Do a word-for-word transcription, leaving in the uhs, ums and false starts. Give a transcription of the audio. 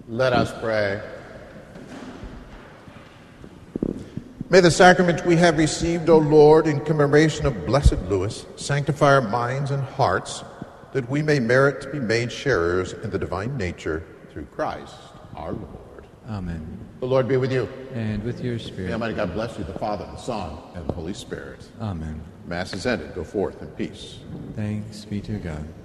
Let us pray. May the sacrament we have received, O Lord, in commemoration of Blessed Louis, sanctify our minds and hearts, that we may merit to be made sharers in the divine nature through Christ our Lord. Amen. The Lord be with you. And with your May spirit. Almighty God bless you, the Father, the Son, and the Holy Spirit. Amen. Mass is ended. Go forth in peace. Thanks be to God.